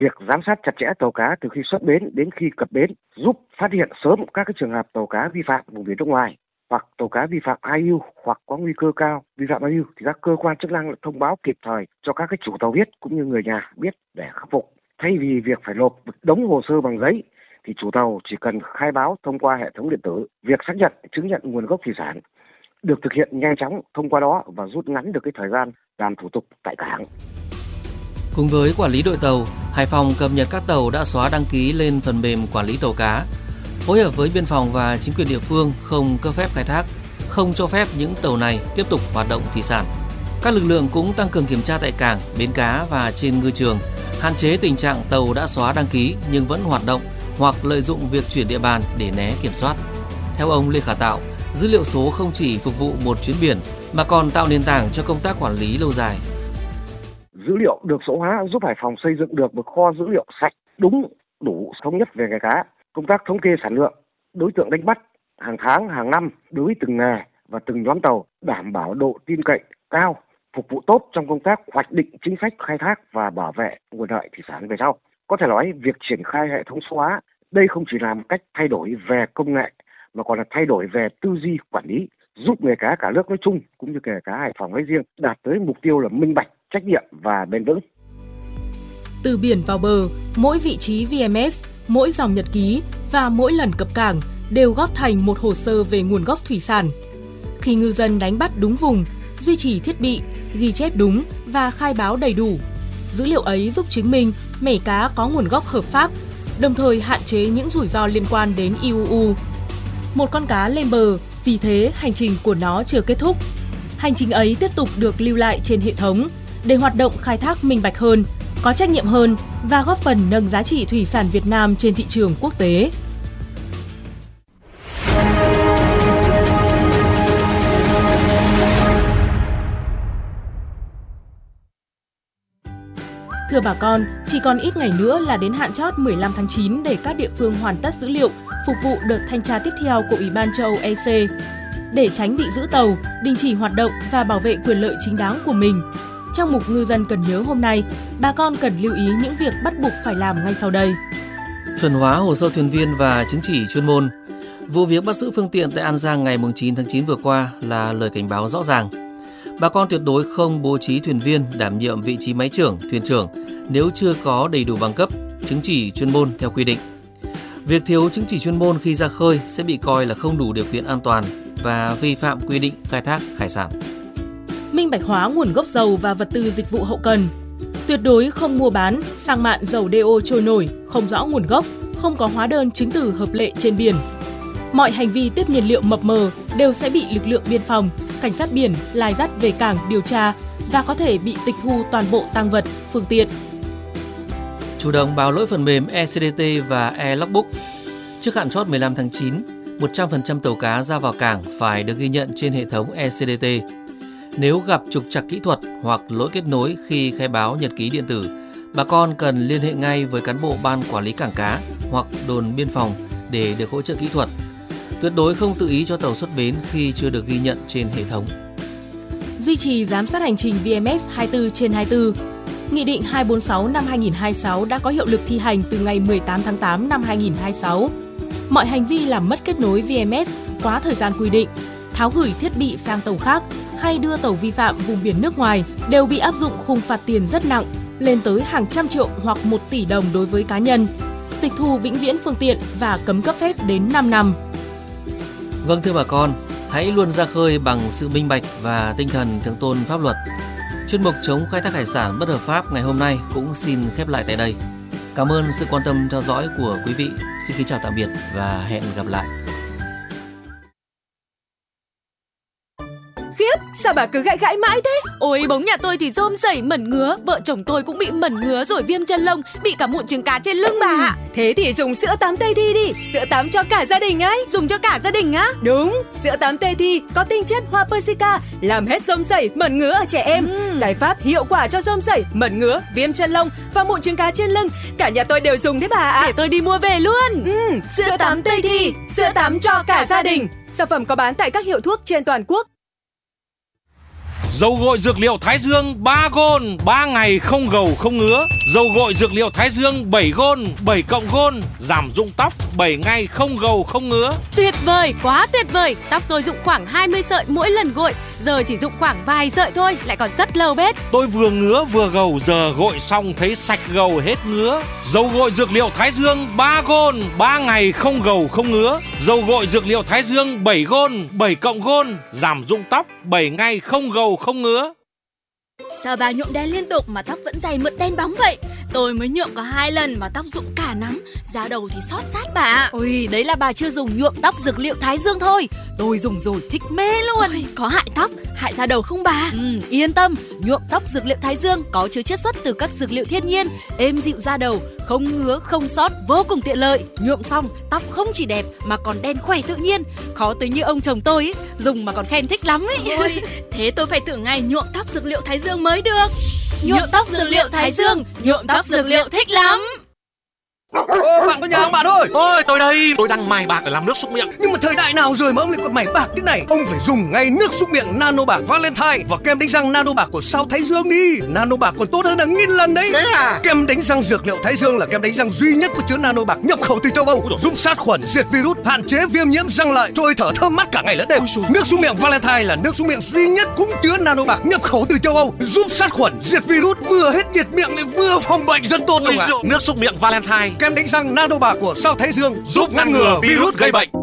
Việc giám sát chặt chẽ tàu cá từ khi xuất bến đến khi cập bến giúp phát hiện sớm các trường hợp tàu cá vi phạm vùng biển nước ngoài hoặc tàu cá vi phạm IUU hoặc có nguy cơ cao vi phạm IUU thì các cơ quan chức năng thông báo kịp thời cho các chủ tàu biết cũng như người nhà biết để khắc phục. Thay vì việc phải nộp một đống hồ sơ bằng giấy thì chủ tàu chỉ cần khai báo thông qua hệ thống điện tử. Việc xác nhận, chứng nhận nguồn gốc thủy sản được thực hiện nhanh chóng thông qua đó và rút ngắn được cái thời gian làm thủ tục tại cảng. Cùng với quản lý đội tàu, Hải Phòng cập nhật các tàu đã xóa đăng ký lên phần mềm quản lý tàu cá, phối hợp với biên phòng và chính quyền địa phương không cấp phép khai thác, không cho phép những tàu này tiếp tục hoạt động thủy sản. Các lực lượng cũng tăng cường kiểm tra tại cảng, bến cá và trên ngư trường, hạn chế tình trạng tàu đã xóa đăng ký nhưng vẫn hoạt động hoặc lợi dụng việc chuyển địa bàn để né kiểm soát. Theo ông Lê Khả Tạo, dữ liệu số không chỉ phục vụ một chuyến biển mà còn tạo nền tảng cho công tác quản lý lâu dài. Dữ liệu được số hóa giúp Hải Phòng xây dựng được một kho dữ liệu sạch, đúng, đủ, thống nhất về nghề cá. Công tác thống kê sản lượng, đối tượng đánh bắt hàng tháng, hàng năm đối với từng nghề và từng nhóm tàu đảm bảo độ tin cậy cao, phục vụ tốt trong công tác hoạch định chính sách khai thác và bảo vệ nguồn lợi thủy sản về sau. Có thể nói việc triển khai hệ thống số hóa đây không chỉ là một cách thay đổi về công nghệ mà còn là thay đổi về tư duy quản lý, giúp nghề cá cả nước nói chung cũng như nghề cá Hải Phòng nói riêng đạt tới mục tiêu là minh bạch, trách nhiệm và bền vững. Từ biển vào bờ, mỗi vị trí VMS, mỗi dòng nhật ký và mỗi lần cập cảng đều góp thành một hồ sơ về nguồn gốc thủy sản. Khi ngư dân đánh bắt đúng vùng, duy trì thiết bị, ghi chép đúng và khai báo đầy đủ, dữ liệu ấy giúp chứng minh mẻ cá có nguồn gốc hợp pháp, đồng thời hạn chế những rủi ro liên quan đến IUU. Một con cá lên bờ, vì thế hành trình của nó chưa kết thúc. Hành trình ấy tiếp tục được lưu lại trên hệ thống để hoạt động khai thác minh bạch hơn, có trách nhiệm hơn và góp phần nâng giá trị thủy sản Việt Nam trên thị trường quốc tế. Thưa bà con, chỉ còn ít ngày nữa là đến hạn chót 15 tháng 9 để các địa phương hoàn tất dữ liệu phục vụ đợt thanh tra tiếp theo của Ủy ban châu Âu EC. Để tránh bị giữ tàu, đình chỉ hoạt động và bảo vệ quyền lợi chính đáng của mình, trong mục Ngư dân cần nhớ hôm nay, bà con cần lưu ý những việc bắt buộc phải làm ngay sau đây. Chuẩn hóa hồ sơ thuyền viên và chứng chỉ chuyên môn. Vụ việc bắt giữ phương tiện tại An Giang ngày 9 tháng 9 vừa qua là lời cảnh báo rõ ràng. Bà con tuyệt đối không bố trí thuyền viên đảm nhiệm vị trí máy trưởng, thuyền trưởng nếu chưa có đầy đủ bằng cấp, chứng chỉ chuyên môn theo quy định. Việc thiếu chứng chỉ chuyên môn khi ra khơi sẽ bị coi là không đủ điều kiện an toàn và vi phạm quy định khai thác hải sản. Minh bạch hóa nguồn gốc dầu và vật tư dịch vụ hậu cần. Tuyệt đối không mua bán, sang mạn dầu DO trôi nổi, không rõ nguồn gốc, không có hóa đơn chứng từ hợp lệ trên biển. Mọi hành vi tiếp nhiên liệu mập mờ đều sẽ bị lực lượng biên phòng, cảnh sát biển lai dắt về cảng điều tra và có thể bị tịch thu toàn bộ tang vật, phương tiện. Chủ động báo lỗi phần mềm ECDT và e-logbook. Trước hạn chót 15 tháng 9, 100% tàu cá ra vào cảng phải được ghi nhận trên hệ thống ECDT. Nếu gặp trục trặc kỹ thuật hoặc lỗi kết nối khi khai báo nhật ký điện tử, bà con cần liên hệ ngay với cán bộ ban quản lý cảng cá hoặc đồn biên phòng để được hỗ trợ kỹ thuật. Tuyệt đối không tự ý cho tàu xuất bến khi chưa được ghi nhận trên hệ thống. Duy trì giám sát hành trình VMS 24/24. Nghị định 246 năm 2026 đã có hiệu lực thi hành từ ngày 18 tháng 8 năm 2026. Mọi hành vi làm mất kết nối VMS quá thời gian quy định, tháo gửi thiết bị sang tàu khác hay đưa tàu vi phạm vùng biển nước ngoài đều bị áp dụng khung phạt tiền rất nặng, lên tới hàng trăm triệu hoặc 1 tỷ đồng đối với cá nhân, tịch thu vĩnh viễn phương tiện và cấm cấp phép đến 5 năm. Vâng thưa bà con, hãy luôn ra khơi bằng sự minh bạch và tinh thần thượng tôn pháp luật. Chuyên mục chống khai thác hải sản bất hợp pháp ngày hôm nay cũng xin khép lại tại đây. Cảm ơn sự quan tâm theo dõi của quý vị. Xin kính chào tạm biệt và hẹn gặp lại. Khiếp, sao bà cứ gãi gãi mãi thế? Ôi, bóng nhà tôi thì rôm rẩy mẩn ngứa, vợ chồng tôi cũng bị mẩn ngứa rồi viêm chân lông, bị cả mụn trứng cá trên lưng bà ạ. Thế thì dùng sữa tắm Tây Thi đi, sữa tắm cho cả gia đình ấy. Dùng cho cả gia đình á? Đúng, sữa tắm Tây Thi có tinh chất hoa Persica, làm hết rôm rẩy, mẩn ngứa ở trẻ em. Giải pháp hiệu quả cho rôm rẩy, mẩn ngứa, viêm chân lông và mụn trứng cá trên lưng. Cả nhà tôi đều dùng đấy bà ạ. Để tôi đi mua về luôn. Sữa tắm Tây Thi, sữa tắm cho cả gia đình. Sản phẩm có bán tại các hiệu thuốc trên toàn quốc. Dầu gội dược liệu Thái Dương 3 Gold, 3 ngày không gầu không ngứa. Dầu gội dược liệu Thái Dương 7 Gold, 7 cộng Gold, giảm rụng tóc 7 ngày không gầu không ngứa. Tuyệt vời, quá tuyệt vời. Tóc tôi rụng khoảng 20 sợi mỗi lần gội, giờ chỉ rụng khoảng vài sợi thôi, lại còn rất lâu bết. Tôi vừa ngứa vừa gầu, giờ gội xong thấy sạch gầu hết ngứa. Dầu gội dược liệu Thái Dương 3 Gold, 3 ngày không gầu không ngứa. Dầu gội dược liệu Thái Dương 7 Gold, 7 cộng Gold, giảm rụng tóc 7 ngày không gầu không ngứa. Sao bà nhuộm đen liên tục mà tóc vẫn dày mượt đen bóng vậy? Tôi mới nhuộm có 2 lần mà tóc rụng cả nắm, da đầu thì xót rát bà. Ôi, đấy là bà chưa dùng nhuộm tóc dược liệu Thái Dương thôi. Tôi dùng rồi thích mê luôn. Ôi, có hại tóc, hại da đầu không bà? Yên tâm, nhuộm tóc dược liệu Thái Dương có chứa chiết xuất từ các dược liệu thiên nhiên, êm dịu da đầu, không ngứa, không xót, vô cùng tiện lợi. Nhuộm xong, tóc không chỉ đẹp mà còn đen khỏe tự nhiên. Khó tới như ông chồng tôi ấy, dùng mà còn khen thích lắm ấy. Ôi, thế tôi phải thử ngay nhuộm tóc dược liệu Thái Dương mới được. Nhuộm tóc dược liệu Thái Dương, nhuộm tóc dược liệu thích lắm. Ô, bạn có nhà không bạn ơi? Ôi, tôi đây, tôi đang mài bạc để làm nước súc miệng. Nhưng mà thời đại nào rồi mà ông lại còn mài bạc thế này? Ông phải dùng ngay nước súc miệng Nano Bạc Valentine và kem đánh răng Nano Bạc của sao Thái Dương đi. Nano Bạc còn tốt hơn hàng nghìn lần đấy. Thế à? Kem đánh răng dược liệu Thái Dương là kem đánh răng duy nhất có chứa Nano Bạc nhập khẩu từ châu Âu, giúp sát khuẩn, diệt virus, hạn chế viêm nhiễm răng lợi, trôi thở thơm mát cả ngày lẫn đêm. Nước súc miệng Valentine là nước súc miệng duy nhất cũng chứa Nano Bạc nhập khẩu từ châu Âu, giúp sát khuẩn, diệt virus, vừa hết nhiệt miệng lại vừa phòng bệnh rất tốt. Nước súc miệng Valentine, kem đánh răng Nano Bạc của sao Thái Dương giúp ngăn ngừa virus gây bệnh.